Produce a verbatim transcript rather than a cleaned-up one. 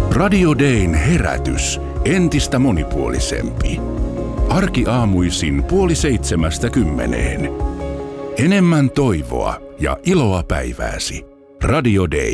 Radio Dayn herätys entistä monipuolisempi. Arkiaamuisin puoli seitsemästä kymmeneen. Enemmän toivoa ja iloa päivääsi. Radio Day.